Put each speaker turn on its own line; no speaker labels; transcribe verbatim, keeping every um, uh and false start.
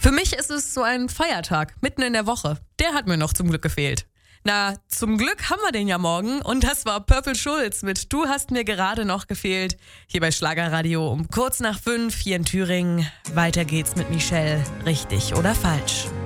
Für mich ist es so ein Feiertag, mitten in der Woche. Der hat mir noch zum Glück gefehlt. Na, zum Glück haben wir den ja morgen und das war Purple Schulz mit Du hast mir gerade noch gefehlt. Hier bei Schlagerradio um kurz nach fünf hier in Thüringen. Weiter geht's mit Michelle. Richtig oder falsch?